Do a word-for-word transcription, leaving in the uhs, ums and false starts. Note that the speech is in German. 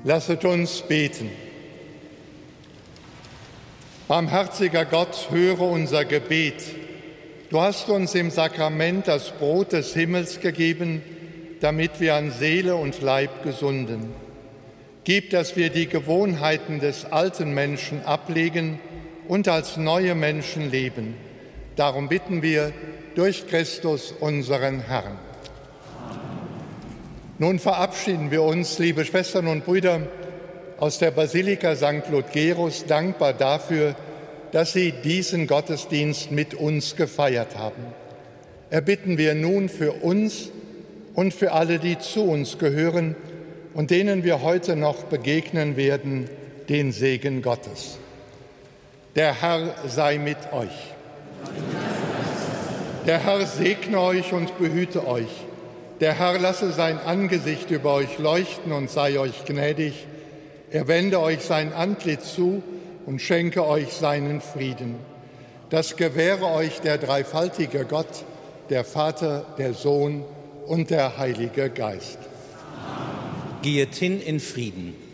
Lasset uns beten. Barmherziger Gott, höre unser Gebet. Du hast uns im Sakrament das Brot des Himmels gegeben, damit wir an Seele und Leib gesunden. Gib, dass wir die Gewohnheiten des alten Menschen ablegen und als neue Menschen leben. Darum bitten wir durch Christus, unseren Herrn. Nun verabschieden wir uns, liebe Schwestern und Brüder, aus der Basilika Sankt Ludgerus, dankbar dafür, dass Sie diesen Gottesdienst mit uns gefeiert haben. Erbitten wir nun für uns und für alle, die zu uns gehören und denen wir heute noch begegnen werden, den Segen Gottes. Der Herr sei mit euch. Der Herr segne euch und behüte euch. Der Herr lasse sein Angesicht über euch leuchten und sei euch gnädig. Er wende euch sein Antlitz zu und schenke euch seinen Frieden. Das gewähre euch der dreifaltige Gott, der Vater, der Sohn und der Heilige Geist. Geht hin in Frieden.